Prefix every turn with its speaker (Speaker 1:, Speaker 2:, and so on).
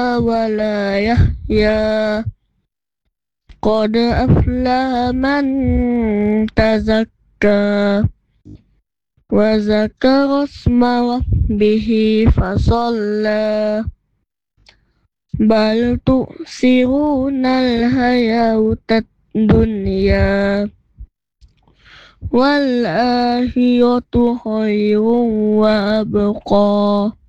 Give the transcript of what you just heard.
Speaker 1: ولا يحيى قد أفلح من تزكى وذكر اسم ربه فصلى بل تؤثرون الحياة الدنيا والآخرة خير وأبقى